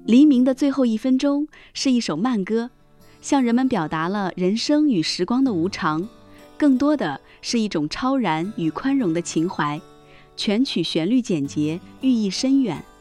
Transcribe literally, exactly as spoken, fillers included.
黎明的最后一分钟是一首慢歌，向人们表达了人生与时光的无常，更多的是一种超然与宽容的情怀。全曲旋律简洁，寓意深远。